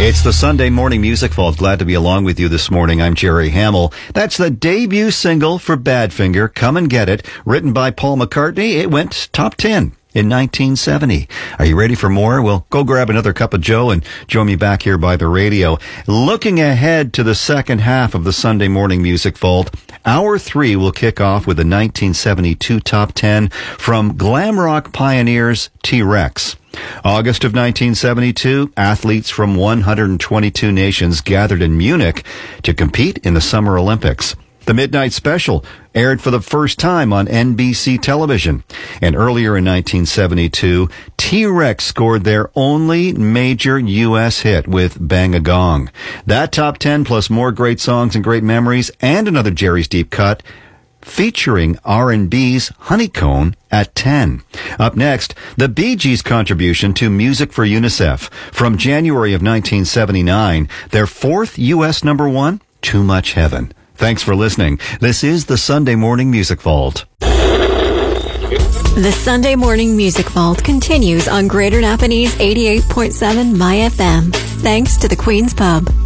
It's the Sunday Morning Music Vault. Glad to be along with you this morning. I'm Jerry Hamill. That's the debut single for Badfinger, Come and Get It, written by Paul McCartney. It went top 10 in 1970. Are you ready for more? Well, go grab another cup of joe and join me back here by the radio. Looking ahead to the second half of the Sunday Morning Music Vault, Hour 3 will kick off with the 1972 top 10 from glam rock pioneers T-Rex. August of 1972, athletes from 122 nations gathered in Munich to compete in the Summer Olympics. The Midnight Special aired for the first time on NBC television. And earlier in 1972, T-Rex scored their only major U.S. hit with Bang a Gong. That top 10 plus more great songs and great memories and another Jerry's Deep Cut featuring R&B's Honeycomb at 10. Up next, the Bee Gees' contribution to Music for UNICEF. From January of 1979, their fourth U.S. number one, Too Much Heaven. Thanks for listening. This is the Sunday Morning Music Vault. The Sunday Morning Music Vault continues on Greater Napanese 88.7 My FM. Thanks to the Queen's Pub.